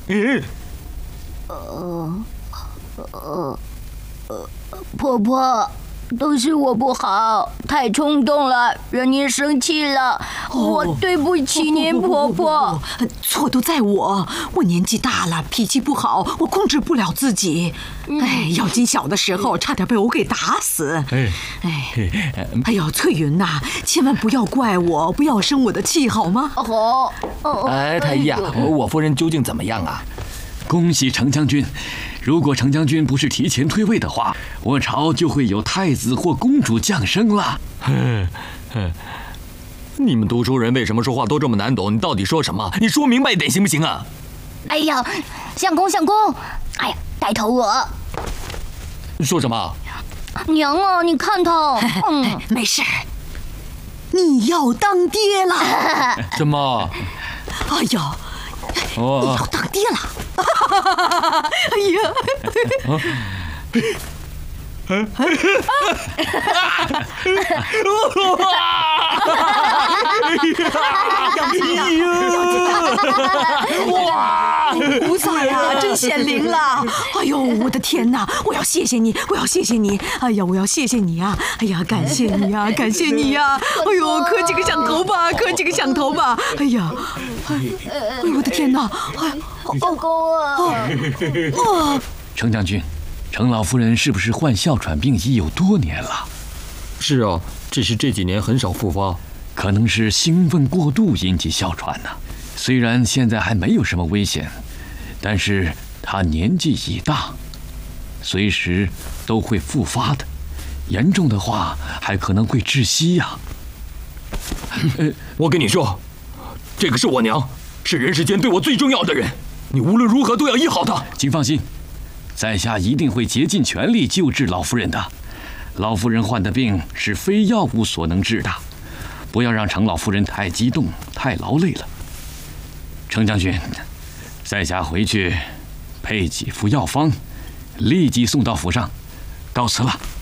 婆婆，都是我不好，太冲动了，惹您生气了。我对不起您，婆婆。 错都在我，我年纪大了，脾气不好，我控制不了自己。要金小的时候差点被我给打死。哎呦，翠云呐，千万不要怪我，不要生我的气，好吗？ 好。 太医啊，我夫人究竟怎么样啊？ 恭喜程将军！如果程将军不是提前退位的话，我朝就会有太子或公主降生了。 你们读书人为什么说话都这么难懂？你到底说什么？你说明白一点行不行啊？ 哎呀，相公，哎呀，带头我。 说什么？ 娘啊，你看他。 没事，你要当爹了。 什么？ 哎呦，你要当爹了。哎呀！哇！菩萨呀，真显灵了！哎呦，我的天哪！我要谢谢你，我要谢谢你！哎呀，我要谢谢你啊！哎呀，感谢你呀，感谢你呀！哎呦，磕几个响头吧，磕几个响头吧！哎呀，哎呦，我的天哪！ 相公啊！ 程将军，程老夫人是不是患哮喘病已有多年了？ 是啊，只是这几年很少复发， 可能是兴奋过度引起哮喘呢。虽然现在还没有什么危险，但是她年纪已大，随时都会复发的，严重的话还可能会窒息呀。 我跟你说，这个是我娘，是人世间对我最重要的人，你无论如何都要医好她。 请放心，在下一定会竭尽全力救治老夫人的。老夫人患的病是非药物所能治的，不要让程老夫人太激动、太劳累了。程将军，在下回去配几副药方，立即送到府上。告辞了。